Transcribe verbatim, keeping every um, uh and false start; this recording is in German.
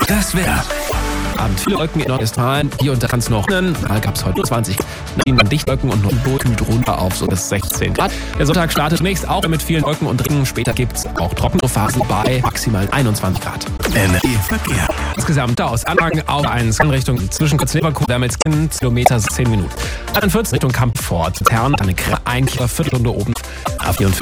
Das Wetter. Abend viele Wolken in Nordrhein-Westfalen, hier und da kann es noch rennen. Da gab es heute zwanzig. Dann dann Dichtwolken und noch ein Boden drunter auf so bis sechzehn Grad. Der Sonntag startet zunächst auch mit vielen Wolken und Regen. Später gibt es auch trockene Phasen bei maximal einundzwanzig Grad. N R W-Verkehr. Insgesamt aus Anlagen auf eins in Richtung zwischen Kotz-Leverkusen, Wermelskirchen, Kilometer zehn Minuten. Dann vierzehn Richtung Kampfort. Tern, dann eine Krähe, ein Viertelstunde oben. A vierundvierzig.